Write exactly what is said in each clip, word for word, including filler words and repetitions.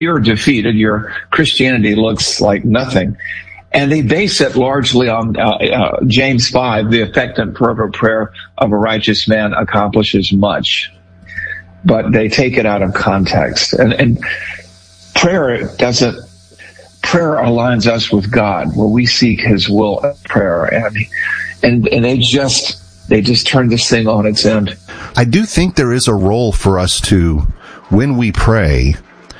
you're defeated. Your Christianity looks like nothing. And they base it largely on uh, uh, James five, the effective and fervent prayer of a righteous man accomplishes much. But they take it out of context. And, and prayer doesn't, prayer aligns us with God, where we seek his will in prayer. And, and, and they just, they just turn this thing on its end. I do think there is a role for us to, when we pray,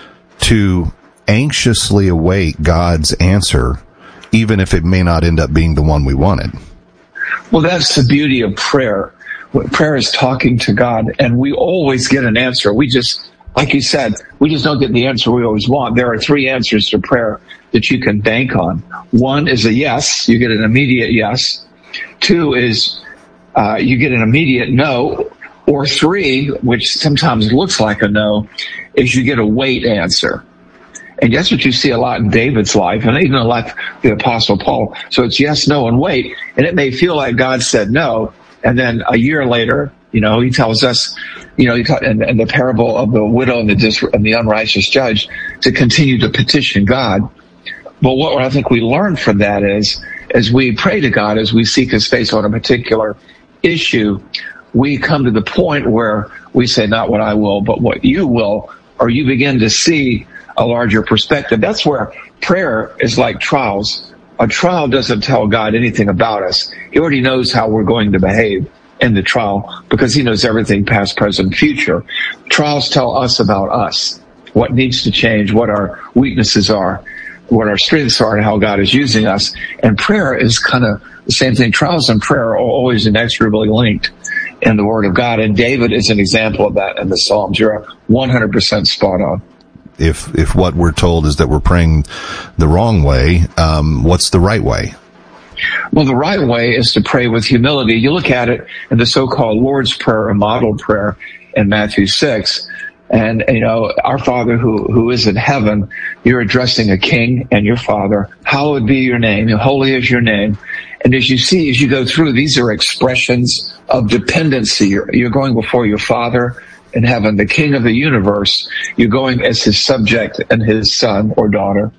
to anxiously await God's answer, even if it may not end up being the one we wanted. Well, that's the beauty of prayer. Prayer is talking to God, and we always get an answer. We just, like you said, we just don't get the answer we always want. There are three answers to prayer that you can bank on. One is a yes. You get an immediate yes. Two is uh, you get an immediate no. Or three, which sometimes looks like a no, is you get a wait answer. And that's what you see a lot in David's life, and even like the Apostle Paul. So it's yes, no, and wait. And it may feel like God said no, and then a year later, you know, he tells us, you know, in, in the parable of the widow and the, dis- and the unrighteous judge, to continue to petition God. But what I think we learn from that is, as we pray to God, as we seek his face on a particular issue, we come to the point where we say, not what I will, but what you will, or you begin to see a larger perspective. That's where prayer is like trials. A trial doesn't tell God anything about us. He already knows how we're going to behave in the trial because he knows everything past, present, future. Trials tell us about us, what needs to change, what our weaknesses are, what our strengths are, and how God is using us. And prayer is kind of the same thing. Trials and prayer are always inexorably linked in the Word of God. And David is an example of that in the Psalms. You're one hundred percent spot on. If if what we're told is that we're praying the wrong way, um, what's the right way? Well, the right way is to pray with humility. You look at it in the so-called Lord's Prayer or model prayer in Matthew six. And, you know, our Father who, who is in heaven, you're addressing a king and your Father. Hallowed be your name. Holy is your name. And as you see, as you go through, these are expressions of dependency. You're, you're going before your Father in heaven, the King of the universe. You're going as his subject and his son or daughter.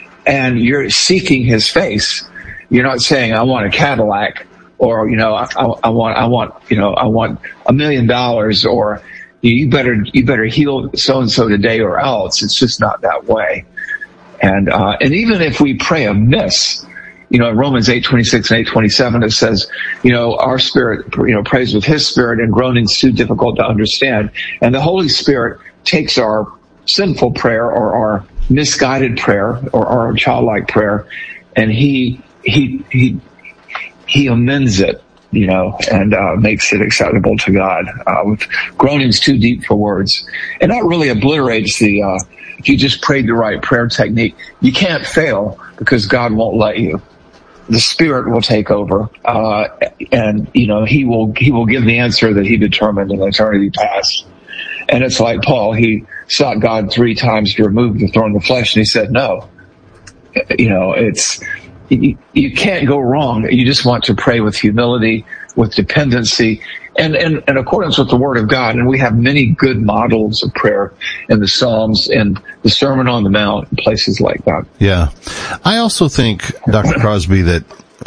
And you're seeking his face. You're not saying, I want a Cadillac, or, you know, I, I, I want, I want, you know, I want a million dollars, or you better, you better heal so-and-so today or else. It's just not that way. And, uh, and even if we pray amiss, you know, in Romans eight twenty-six and eight twenty-seven, it says, you know, our spirit, you know, prays with his spirit and groanings too difficult to understand. And the Holy Spirit takes our sinful prayer or our misguided prayer or our childlike prayer, and he, he, he, he amends it, you know, and uh, makes it acceptable to God uh, with groanings too deep for words. And that really obliterates the, uh, if you just prayed the right prayer technique, you can't fail because God won't let you. The Spirit will take over, uh, and, you know, he will, he will give the answer that he determined in eternity past. And it's like Paul, he sought God three times to remove the thorn of the flesh, and he said no. You know, it's, you, you can't go wrong. You just want to pray with humility, with dependency, and, and in accordance with the Word of God. And we have many good models of prayer in the Psalms and the Sermon on the Mount and places like that. Yeah. I also think, Doctor Crosby, that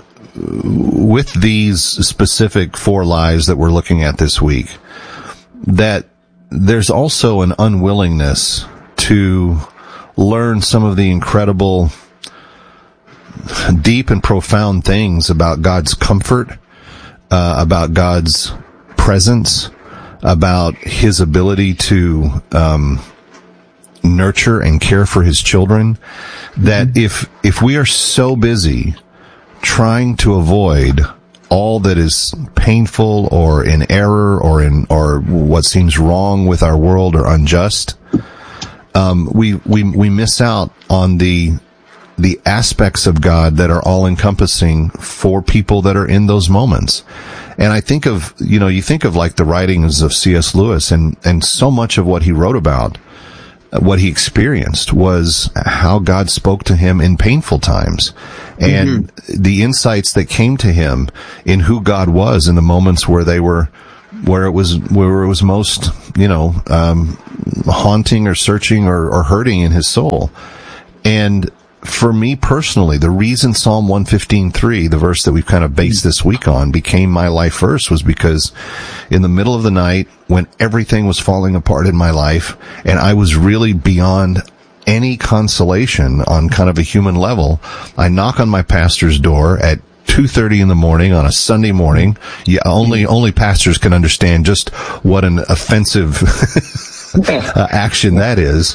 with these specific four lies that we're looking at this week, that there's also an unwillingness to learn some of the incredible, deep and profound things about God's comfort, uh, about God's presence, about his ability to um nurture and care for his children, that mm-hmm. if if we are so busy trying to avoid all that is painful or in error or in or what seems wrong with our world or unjust, um we we we miss out on the the aspects of God that are all encompassing for people that are in those moments. And I think of, you know, you think of like the writings of C S Lewis, and, and so much of what he wrote about, what he experienced was how God spoke to him in painful times, and mm-hmm. the insights that came to him in who God was in the moments where they were where it was where it was most, you know, um, haunting or searching or, or hurting in his soul. And for me personally, the reason Psalm one fifteen three, the verse that we've kind of based this week on, became my life verse was because in the middle of the night, when everything was falling apart in my life, and I was really beyond any consolation on kind of a human level, I knock on my pastor's door at two thirty in the morning on a Sunday morning. Yeah, only only pastors can understand just what an offensive uh, action that is.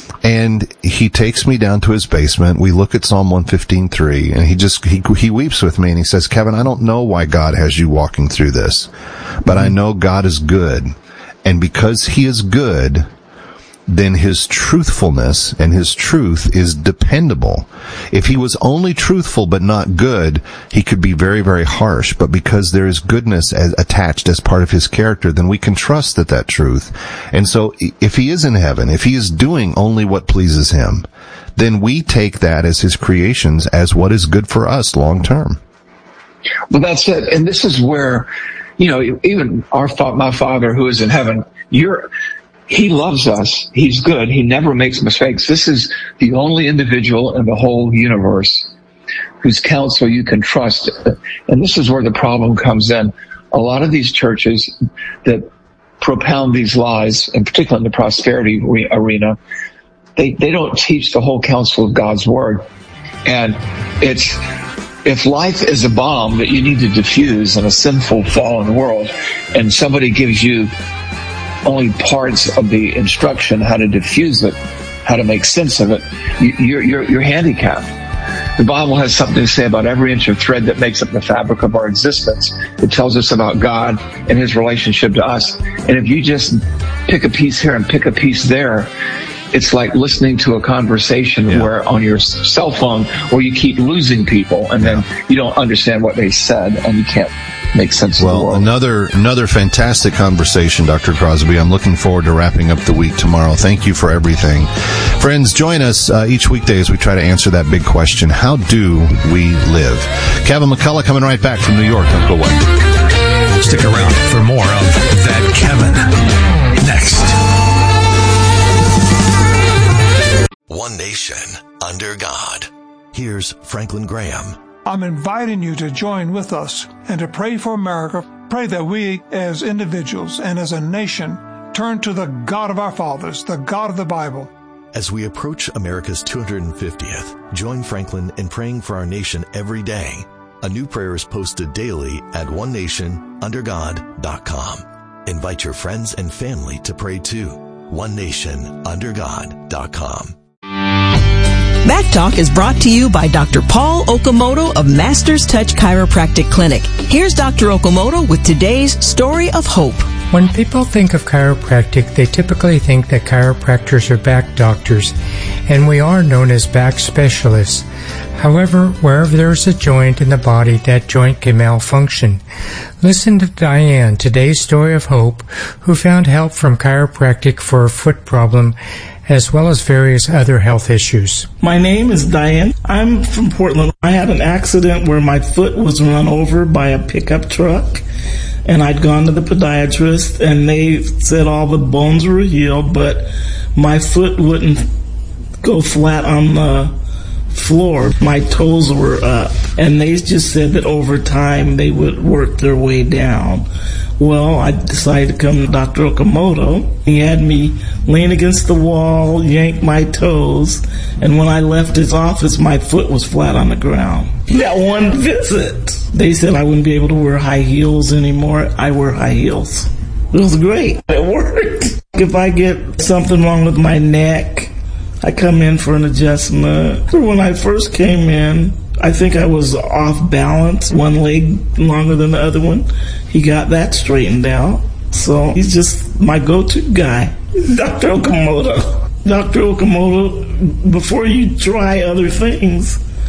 And he takes me down to his basement. We look at Psalm one fifteen three, and he just, he, he weeps with me, and he says, Kevin, I don't know why God has you walking through this, but I know God is good. And because he is good, then his truthfulness and his truth is dependable. If he was only truthful but not good, he could be very, very harsh. But because there is goodness as attached as part of his character, then we can trust that that truth. And so if he is in heaven, if he is doing only what pleases him, then we take that as his creations as what is good for us long term. Well, that's it. And this is where, you know, even our fa- my Father who is in heaven, you're, he loves us. He's good. He never makes mistakes. This is the only individual in the whole universe whose counsel you can trust. And this is where the problem comes in. A lot of these churches that propound these lies, and particularly in the prosperity arena, they, they don't teach the whole counsel of God's word. And it's, if life is a bomb that you need to diffuse in a sinful, fallen world, and somebody gives you only parts of the instruction, how to diffuse it, how to make sense of it, you're, you're, you're handicapped. The Bible has something to say about every inch of thread that makes up the fabric of our existence. It tells us about God and his relationship to us. And if you just pick a piece here and pick a piece there, it's like listening to a conversation yeah. where on your cell phone where you keep losing people, and then you don't understand what they said, and you can't make sense well, of the world. Another, another fantastic conversation, Doctor Crosby. I'm looking forward to wrapping up the week tomorrow. Thank you for everything. Friends, join us uh, each weekday as we try to answer that big question, how do we live? Kevin McCullough coming right back from New York. Don't go away. Stick around for more of That Kevin next. One Nation Under God. Here's Franklin Graham. I'm inviting you to join with us and to pray for America. Pray that we as individuals and as a nation turn to the God of our fathers, the God of the Bible. As we approach America's two hundred fiftieth, join Franklin in praying for our nation every day. A new prayer is posted daily at one nation under god dot com. Invite your friends and family to pray too. one nation under god dot com. Back Talk is brought to you by Doctor Paul Okamoto of Masters Touch Chiropractic Clinic. Here's Doctor Okamoto with today's story of hope. When people think of chiropractic, they typically think that chiropractors are back doctors, and we are known as back specialists. However, wherever there's a joint in the body, that joint can malfunction. Listen to Diane, today's story of hope, who found help from chiropractic for a foot problem, as well as various other health issues. My name is Diane. I'm from Portland. I had an accident where my foot was run over by a pickup truck, and I'd gone to the podiatrist, and they said all the bones were healed, but my foot wouldn't go flat on the floor. My toes were up, and they just said that over time they would work their way down. Well, I decided to come to Doctor Okamoto. He had me lean against the wall, yank my toes, and when I left his office, my foot was flat on the ground. That one visit, they said I wouldn't be able to wear high heels anymore. I wear high heels. It was great. It worked. If I get something wrong with my neck, I come in for an adjustment. When I first came in, I think I was off balance, one leg longer than the other one. He got that straightened out. So he's just my go-to guy, Doctor Okamoto. Doctor Okamoto, before you try other things,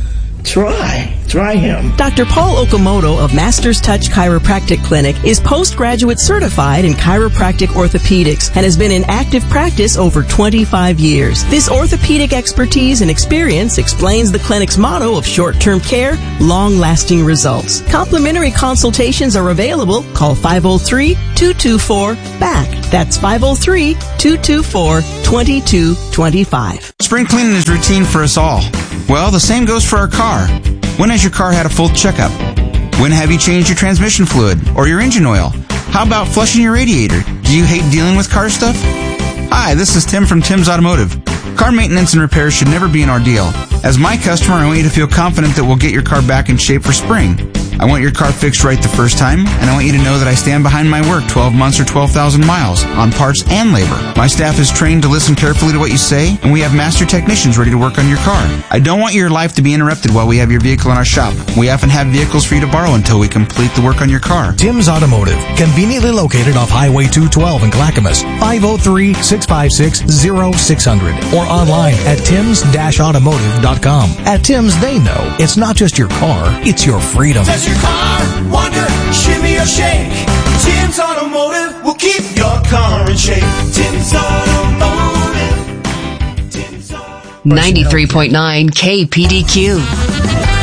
try. Try him. Doctor Paul Okamoto of Masters Touch Chiropractic Clinic is postgraduate certified in chiropractic orthopedics and has been in active practice over twenty-five years. This orthopedic expertise and experience explains the clinic's motto of short-term care, long-lasting results. Complimentary consultations are available. Call five oh three, two two four, B A C K. That's five oh three, two two four, two two two five. Spring cleaning is routine for us all. Well, the same goes for our car. When has your car had a full checkup? When have you changed your transmission fluid or your engine oil? How about flushing your radiator? Do you hate dealing with car stuff? Hi, this is Tim from Tim's Automotive. Car maintenance and repairs should never be an ordeal. As my customer, I want you to feel confident that we'll get your car back in shape for spring. I want your car fixed right the first time, and I want you to know that I stand behind my work twelve months or twelve thousand miles on parts and labor. My staff is trained to listen carefully to what you say, and we have master technicians ready to work on your car. I don't want your life to be interrupted while we have your vehicle in our shop. We often have vehicles for you to borrow until we complete the work on your car. Tim's Automotive, conveniently located off Highway two twelve in Clackamas, five oh three, six five six, oh six hundred, or online at tims dash automotive dot com. At Tim's, they know it's not just your car, it's your freedom. Does your car wonder, shimmy or shake? Tim's Automotive will keep your car in shape. Tim's Automotive. Tim's Automotive. ninety-three point nine K P D Q.